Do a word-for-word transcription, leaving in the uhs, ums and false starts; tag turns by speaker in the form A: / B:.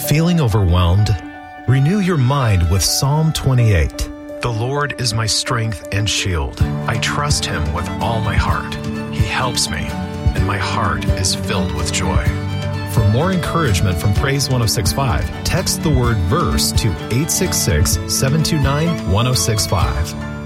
A: Feeling overwhelmed? Renew your mind with Psalm twenty-eight. The Lord is my strength and shield. I trust him with all my heart. He helps me, and my heart is filled with joy. For more encouragement from Praise one oh six point five, text the word verse to eight six six, seven two nine, one oh six five.